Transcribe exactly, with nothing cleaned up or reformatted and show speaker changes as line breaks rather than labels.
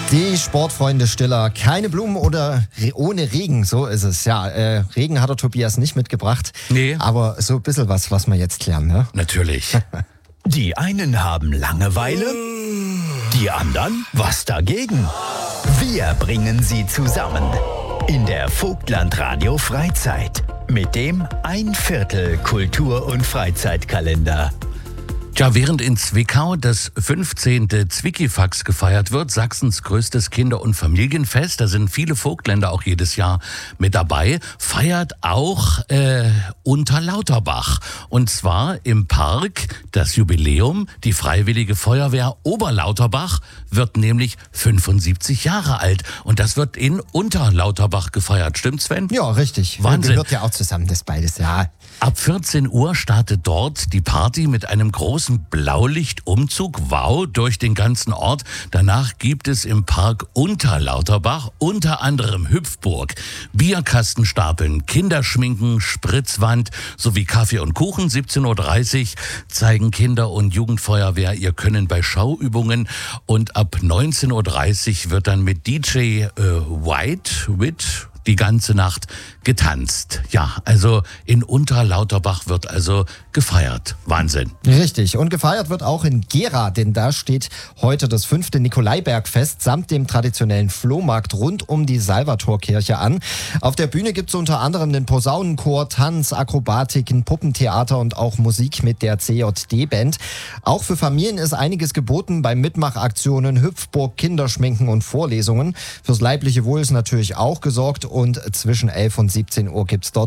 Die Sportfreunde Stiller, keine Blumen oder re- ohne Regen, so ist es. Ja, äh, Regen hat der Tobias nicht mitgebracht,
Nee.
aber so ein bisschen was, was wir jetzt klären, ne?
Natürlich.
Die einen haben Langeweile, die anderen was dagegen. Wir bringen sie zusammen in der Vogtland-Radio Freizeit mit dem Ein Viertel Kultur- und Freizeitkalender.
Tja, während in Zwickau das fünfzehnte Zwickifax gefeiert wird, Sachsens größtes Kinder- und Familienfest, da sind viele Vogtländer auch jedes Jahr mit dabei, feiert auch äh, Unterlauterbach. Und zwar im Park das Jubiläum. Die Freiwillige Feuerwehr Oberlauterbach wird nämlich fünfundsiebzig Jahre alt. Und das wird in Unterlauterbach gefeiert. Stimmt, Sven?
Ja, richtig.
Wahnsinn.
Gehört ja auch zusammen, das beides, ja.
Ab vierzehn Uhr startet dort die Party mit einem großen Blaulichtumzug, wow, durch den ganzen Ort. Danach gibt es im Park Unterlauterbach unter anderem Hüpfburg, Bierkastenstapeln, Kinderschminken, Spritzwand sowie Kaffee und Kuchen. siebzehn Uhr dreißig zeigen Kinder- und Jugendfeuerwehr ihr Können bei Schauübungen. Und ab neunzehn Uhr dreißig wird dann mit D J äh, White, Wit, die ganze Nacht getanzt. Ja, also in Unterlauterbach wird also gefeiert. Wahnsinn.
Richtig. Und gefeiert wird auch in Gera, denn da steht heute das fünfte Nikolaibergfest samt dem traditionellen Flohmarkt rund um die Salvatorkirche an. Auf der Bühne gibt es unter anderem den Posaunenchor, Tanz, Akrobatiken, Puppentheater und auch Musik mit der C J D-Band. Auch für Familien ist einiges geboten bei Mitmachaktionen, Hüpfburg, Kinderschminken und Vorlesungen. Fürs leibliche Wohl ist natürlich auch gesorgt und zwischen elf und siebzehn Uhr gibt es dort